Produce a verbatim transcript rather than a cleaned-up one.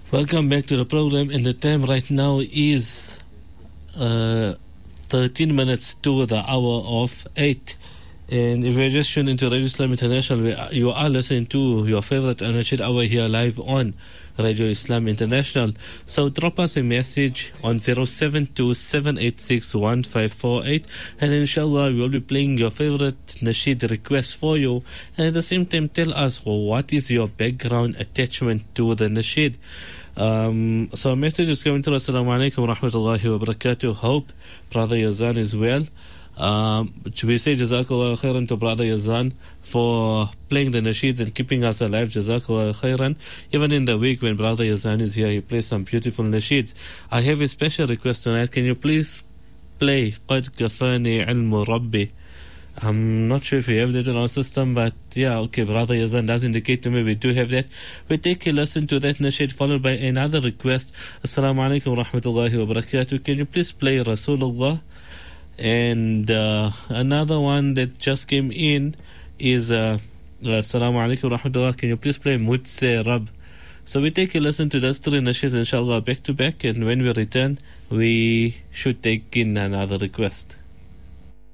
Welcome back to the program, and the time right now is uh, thirteen minutes to the hour of eight. And if you're just tuned into Radio Islam International, we are, you are listening to your favorite Anashid Hour here live on Radio Islam International. So drop us a message on zero seven two, seven eight six, one five four eight, and inshallah we will be playing your favorite Nasheed request for you. And at the same time, tell us, well, what is your background attachment to the Nasheed. Um, so a message is coming through. Assalamu alaikum wa rahmatullahi wa barakatuh. Hope Brother Yazan is well. Um, we say Jazakallah khairan to Brother Yazan for playing the nasheeds and keeping us alive. Jazakallah khairan. Even in the week when Brother Yazan is here, he plays some beautiful nasheeds. I have a special request tonight. Can you please play قَدْ كَفَانِي عِلْمُ رَبِّي? I'm not sure if we have that in our system, but yeah, okay, Brother Yazan does indicate to me we do have that. We take a listen to that nasheed followed by another request. Assalamu alaikum wa rahmatullahi wa barakatuh. Can you please play Rasulullah? And uh, another one that just came in is uh, Assalamu alaikum wa rahmatullah. Can you please play Mujse Rab? So we take a listen to those three nasheeds inshallah back to back, and when we return we should take in another request.